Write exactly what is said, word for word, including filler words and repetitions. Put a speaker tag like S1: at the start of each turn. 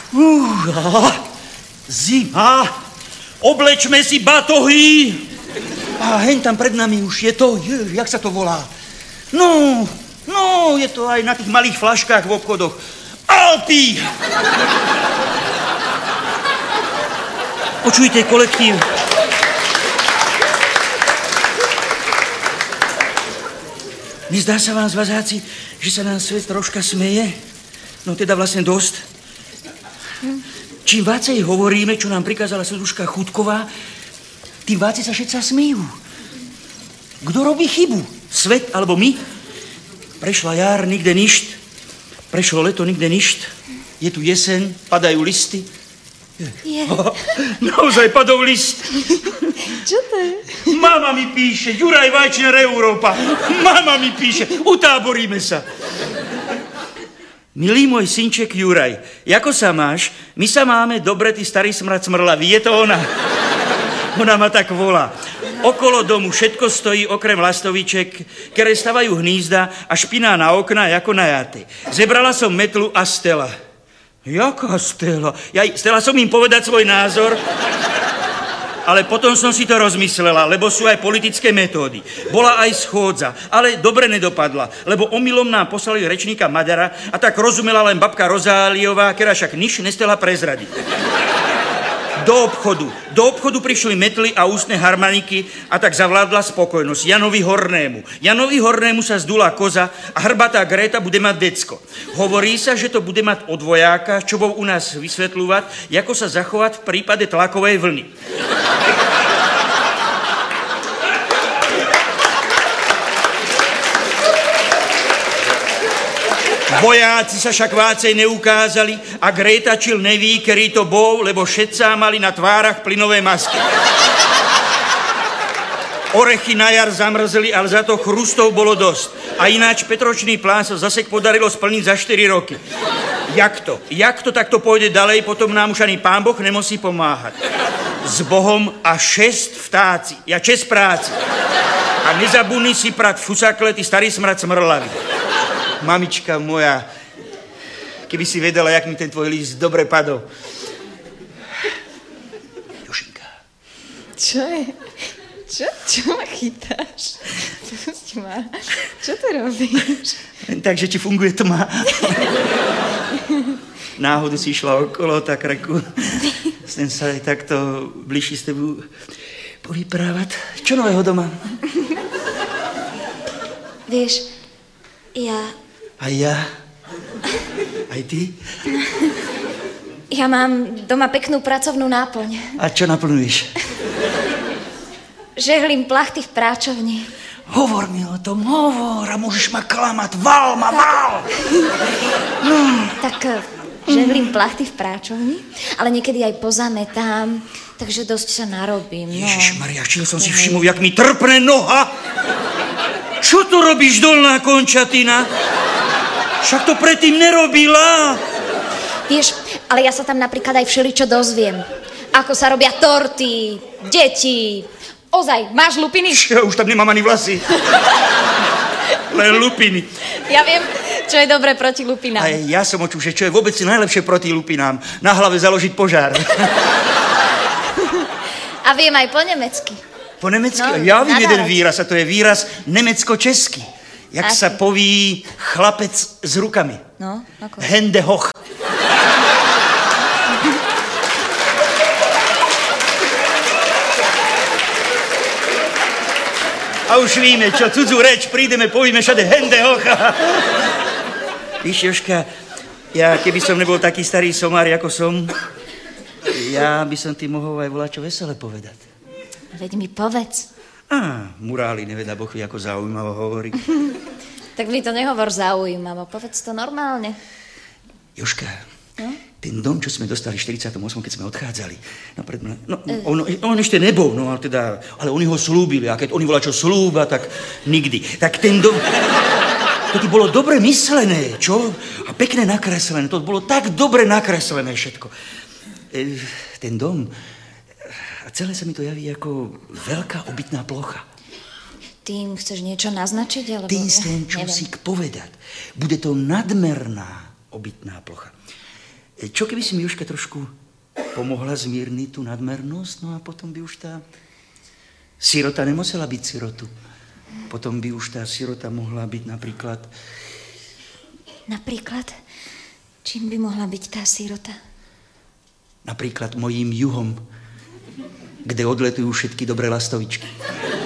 S1: Uh, zima. Oblečme si batohy. A hen tam pred nami už je to, je, jak sa to volá? No, no, je to aj na tých malých flaškách v obchodoch. Alpy! Počujte, kolektív. Nezdá sa vám, zvazáci, že sa nám svet troška smeje? No teda vlastne dosť. Čím vácej hovoríme, čo nám prikázala seduška Chutková, tým váci sa všetci smejú. Kto robí chybu? Svet alebo my? Prešla jar, nikde ništ. Prešlo leto, nikde ništ. Je tu jeseň, padajú listy.
S2: Je.
S1: Oh, naozaj padol list.
S2: Čo to je?
S1: Mama mi píše, Juraj Vajčner Európa. Mama mi píše, utáboríme sa. Milý môj synček Juraj, ako sa máš? My sa máme dobre, ty starý smrad smrlavý. Je to ona. Ona ma tak volá. Okolo domu všetko stojí okrem lastoviček, ktoré stavajú hnízda a špiná na okna ako na jaty. Zebrala som metlu a Stella. Jaká Stella? Ja, Stella som im povedať svoj názor, ale potom som si to rozmyslela, lebo sú aj politické metódy. Bola aj schôdza, ale dobre nedopadla, lebo omylom nám poslali rečníka Madara a tak rozumela len babka Rozáliová, ktorá však nič nestela prezradiť. Do obchodu. Do obchodu prišli metly a ústne harmaniky a tak zavládla spokojnosť Janovi Hornému. Janovi Hornému sa zdula koza a hrbatá Gréta bude mať decko. Hovorí sa, že to bude mať od vojáka, čo bol u nás vysvetľovať, ako sa zachovať v prípade tlakovej vlny. Vojáci sa však vácej neukázali a Gréta čil neví, ktorý to bol, lebo všetci mali na tvárach plynové masky. Orechy na jar zamrzli, ale za to chrustov bolo dosť. A ináč Petročný plán sa zase podarilo splniť za štyri roky. Jak to? Jak to takto pôjde ďalej, potom nám už ani Pán Boh nemusí pomáhať. S Bohom a šest vtáci. Ja čest práci. A nezabudni si prať fusakle, ty starý smrad smrlavý. Mamička moja, keby si vedela, jak mi ten tvoj list dobre padol. Jošinka.
S2: Čo je? Čo? Čo ma chytáš? Pusti ma. Čo ty robíš?
S1: Takže ti funguje tma. Náhodu si išla okolo, tak reku. Chcem sa aj takto bližšie s tebou povyprávať. Čo nového doma?
S2: Vieš, ja...
S1: Aj ja? Aj ty?
S2: Ja mám doma peknú pracovnú náplň.
S1: A čo naplňuješ?
S2: Žehlím plachty v práčovni.
S1: Hovor mi o tom, hovor, a môžeš ma klamať. Val ma, val!
S2: No, tak žehlím plachty v práčovni, ale niekedy aj pozametám, takže dosť sa narobím. No.
S1: Ježišmaria, čiže som si všimol, jak mi trpne noha. Čo tu robíš, dolná končatina? Však to predtým nerobila.
S2: Vieš, ale ja sa tam napríklad aj všeličo dozviem. Ako sa robia torty, deti. Ozaj, máš lupiny?
S1: Ja už tam nemám ani vlasy. Len lupiny.
S2: Ja viem, čo je dobré proti lupinám.
S1: Aj ja som očul, že čo je vôbec najlepšie proti lupinám. Na hlave založiť požár.
S2: A viem aj po nemecky.
S1: Po nemecky?
S2: No,
S1: ja vím jeden
S2: nadárať.
S1: výraz, a to je výraz nemecko-český. Jak
S2: Aký?
S1: sa poví chlapec s rukami.
S2: No, ako?
S1: Hände hoch. A už víme, čo cudzú reč, prídeme, povieme všade Hände hoch. Víš, Jožka, ja keby som nebol taký starý somár, ako som, ja by som ti mohol aj volať čo veselé povedať.
S2: Veď mi povedz.
S1: Á, muráli, neveda Boh, ako zaujímavo hovorí.
S2: Tak mi to nehovor zaujímavo, povedz to normálne.
S1: Jožka,
S2: no?
S1: Ten dom, čo sme dostali v štyridsiatom ôsmom, keď sme odchádzali, no, pred, no on, on ešte nebol, no ale teda, ale oni ho slúbili, a keď oni volá čo slúba, tak nikdy. Tak ten dom, to ti bolo dobre myslené, čo? A pekne nakreslené, to bolo tak dobre nakreslené všetko. E, ten dom... A celé sa mi to javí ako veľká obytná plocha.
S2: Tým chceš niečo naznačiť? Alebo...
S1: Tým chcem čosi povedať. Bude to nadmerná obytná plocha. Čo keby si mi Južka trošku pomohla zmírniť tú nadmernosť, no a potom by už tá sirota nemusela byť sirotu. Potom by už tá sirota mohla byť napríklad...
S2: Napríklad? Čím by mohla byť tá sirota?
S1: Napríklad mojím juhom, kde odletujú všetky dobré lastovičky.